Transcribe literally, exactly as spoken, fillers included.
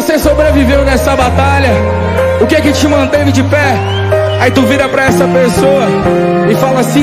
você sobreviveu nessa batalha? O que é que te manteve de pé? Aí tu vira pra essa pessoa e fala assim: